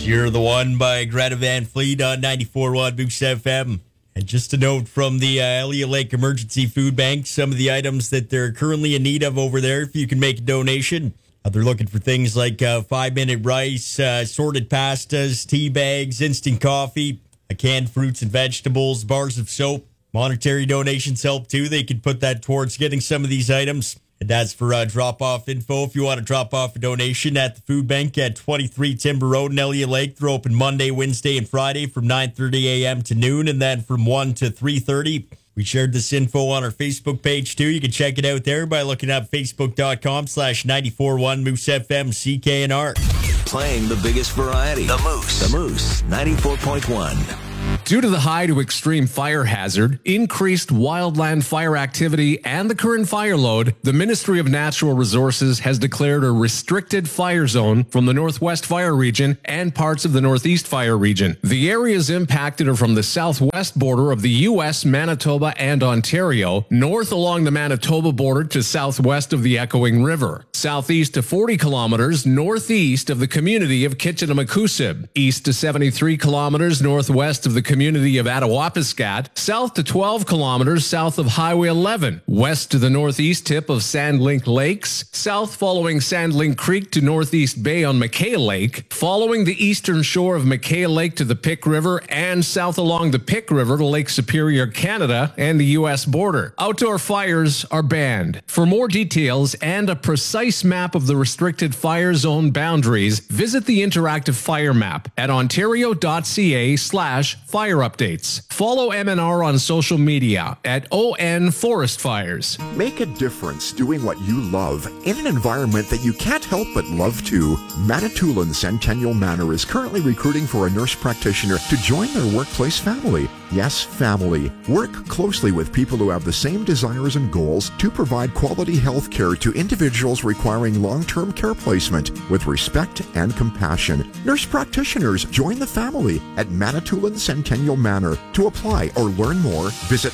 You're the One by Greta Van Fleet on 94.1 Moose FM. And just a note from the Elliott Lake Emergency Food Bank, some of the items that they're currently in need of over there, if you can make a donation. They're looking for things like 5-minute rice, sorted pastas, tea bags, instant coffee, canned fruits and vegetables, bars of soap. Monetary donations help too. They could put that towards getting some of these items. And that's for drop-off info. If you want to drop off a donation at the food bank at 23 Timber Road in Elliott Lake, they're open Monday, Wednesday, and Friday from 9:30 a.m. to noon, and then from 1 to 3:30. We shared this info on our Facebook page, too. You can check it out there by looking up facebook.com/941 Moose FM CKNR. Playing the biggest variety. The Moose 94.1. Due to the high to extreme fire hazard, increased wildland fire activity, and the current fire load, the Ministry of Natural Resources has declared a restricted fire zone from the Northwest Fire Region and parts of the Northeast Fire Region. The areas impacted are from the southwest border of the U.S., Manitoba, and Ontario, north along the Manitoba border to southwest of the Echoing River, southeast to 40 kilometers northeast of the community of Kitchener-Makoosib, east to 73 kilometers northwest of the community of Attawapiskat, south to 12 kilometers south of Highway 11, west to the northeast tip of Sandlink Lakes, south following Sandlink Creek to Northeast Bay on McKay Lake, following the eastern shore of McKay Lake to the Pick River, and south along the Pick River to Lake Superior, Canada, and the U.S. border. Outdoor fires are banned. For more details and a precise map of the restricted fire zone boundaries, visit the interactive fire map at ontario.ca/fire updates. Follow MNR on social media at ON Forest Fires. Make a difference doing what you love in an environment that you can't help but love too. Manitoulin Centennial Manor is currently recruiting for a nurse practitioner to join their workplace family. Yes, family. Work closely with people who have the same desires and goals to provide quality health care to individuals requiring long-term care placement with respect and compassion. Nurse practitioners join the family at Manitoulin Centennial Manor. To apply or learn more, visit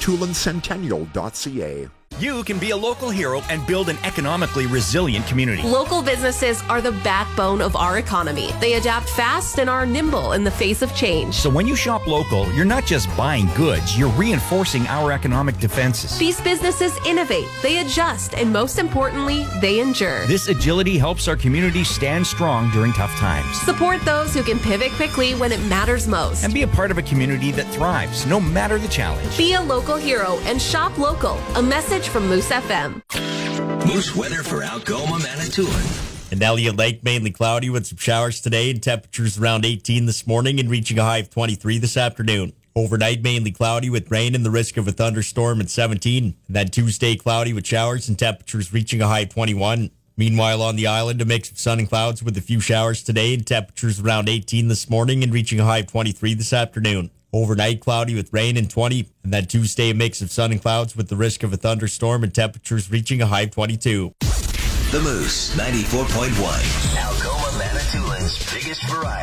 manitoulincentennial.ca. You can be a local hero and build an economically resilient community. Local businesses are the backbone of our economy. They adapt fast and are nimble in the face of change. So when you shop local, you're not just buying goods, you're reinforcing our economic defenses. These businesses innovate, they adjust, and most importantly, they endure. This agility helps our community stand strong during tough times. Support those who can pivot quickly when it matters most. And be a part of a community that thrives, no matter the challenge. Be a local hero and shop local. A message from Moose FM. Moose weather for Algoma, Manitoulin. In Elliott Lake, mainly cloudy with some showers today and temperatures around 18 this morning and reaching a high of 23 this afternoon. Overnight, mainly cloudy with rain and the risk of a thunderstorm at 17. And then Tuesday, cloudy with showers and temperatures reaching a high of 21. Meanwhile, on the island, a mix of sun and clouds with a few showers today and temperatures around 18 this morning and reaching a high of 23 this afternoon. Overnight, cloudy with rain and 20. And then Tuesday, a mix of sun and clouds with the risk of a thunderstorm and temperatures reaching a high of 22. The Moose 94.1. Algoma, Manitoulin's biggest variety.